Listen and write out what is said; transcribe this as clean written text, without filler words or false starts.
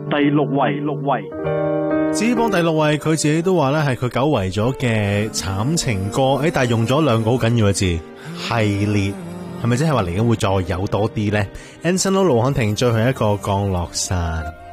第六位。 至於榜第6位，佢自己都話咧係佢久違咗嘅慘情歌，但係用咗2個好緊要嘅字，系列，係咪即係話嚟緊會再有多啲呢？Anson Lo、盧瀚霆最後一個降落傘。